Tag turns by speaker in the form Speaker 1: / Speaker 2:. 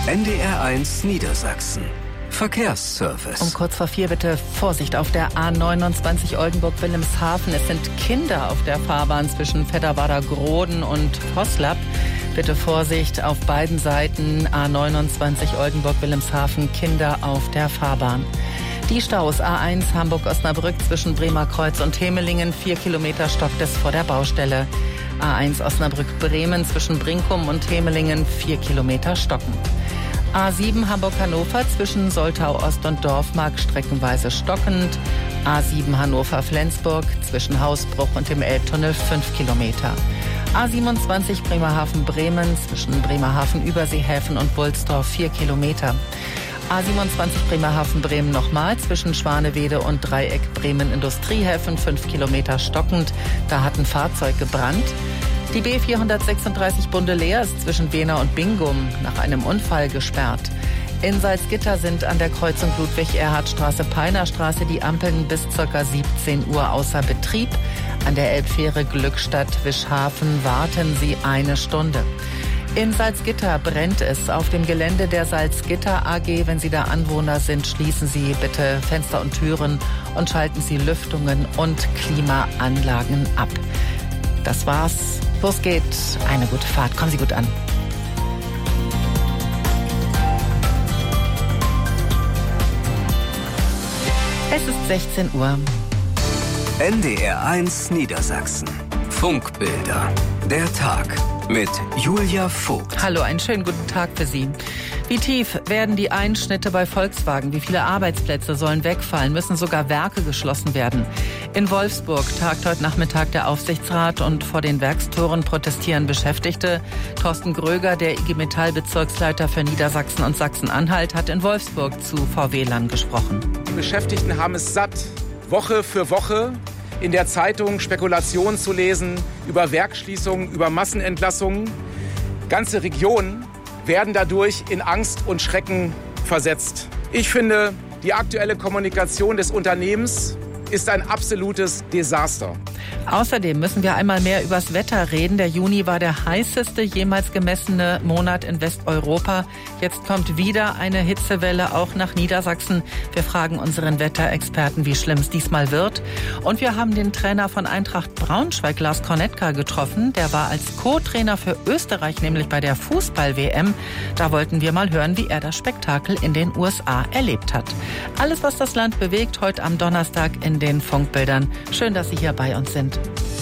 Speaker 1: NDR1 Niedersachsen. Verkehrsservice.
Speaker 2: Um kurz vor 4 bitte Vorsicht auf der A29 Oldenburg-Wilhelmshaven. Es sind Kinder auf der Fahrbahn zwischen Fedderwader-Groden und Voslab. Bitte Vorsicht auf beiden Seiten A29 Oldenburg-Wilhelmshaven, Kinder auf der Fahrbahn. Die Staus A1 Hamburg-Osnabrück zwischen Bremerkreuz und Hemelingen, 4 Kilometer stockt es vor der Baustelle. A1 Osnabrück-Bremen zwischen Brinkum und Hemelingen, 4 Kilometer stocken. A7 Hamburg-Hannover zwischen Soltau-Ost und Dorfmark streckenweise stockend. A7 Hannover-Flensburg zwischen Hausbruch und dem Elbtunnel 5 Kilometer. A27 Bremerhaven-Bremen zwischen Bremerhaven-Überseehäfen und Wulsdorf 4 Kilometer. A27 Bremerhaven-Bremen nochmal zwischen Schwanewede und Dreieck Bremen-Industriehäfen 5 Kilometer stockend. Da hat ein Fahrzeug gebrannt. Die B436 Bundeleer ist zwischen Wehner und Bingum nach einem Unfall gesperrt. In Salzgitter sind an der Kreuzung Ludwig-Erhard-Straße-Peinerstraße die Ampeln bis ca. 17 Uhr außer Betrieb. An der Elbfähre Glückstadt-Wischhafen warten Sie 1 Stunde. In Salzgitter brennt es auf dem Gelände der Salzgitter AG. Wenn Sie da Anwohner sind, schließen Sie bitte Fenster und Türen und schalten Sie Lüftungen und Klimaanlagen ab. Das war's. Los geht. Eine gute Fahrt. Kommen Sie gut an. Es ist 16 Uhr.
Speaker 1: NDR1 Niedersachsen. Funkbilder. Der Tag mit Julia Vogt.
Speaker 2: Hallo, einen schönen guten Tag für Sie. Wie tief werden die Einschnitte bei Volkswagen? Wie viele Arbeitsplätze sollen wegfallen? Müssen sogar Werke geschlossen werden? In Wolfsburg tagt heute Nachmittag der Aufsichtsrat und vor den Werkstoren protestieren Beschäftigte. Thorsten Gröger, der IG Metall-Bezirksleiter für Niedersachsen und Sachsen-Anhalt, hat in Wolfsburg zu VW-Lern gesprochen.
Speaker 3: Die Beschäftigten haben es satt, Woche für Woche in der Zeitung Spekulationen zu lesen über Werksschließungen, über Massenentlassungen. Ganze Regionen werden dadurch in Angst und Schrecken versetzt. Ich finde, die aktuelle Kommunikation des Unternehmens ist ein absolutes Desaster.
Speaker 2: Außerdem müssen wir einmal mehr übers Wetter reden. Der Juni war der heißeste jemals gemessene Monat in Westeuropa. Jetzt kommt wieder eine Hitzewelle auch nach Niedersachsen. Wir fragen unseren Wetterexperten, wie schlimm es diesmal wird. Und wir haben den Trainer von Eintracht Braunschweig, Lars Kornetka, getroffen. Der war als Co-Trainer für Österreich, nämlich bei der Fußball-WM. Da wollten wir mal hören, wie er das Spektakel in den USA erlebt hat. Alles, was das Land bewegt, heute am Donnerstag in den Funkbildern. Schön, dass Sie hier bei uns sind.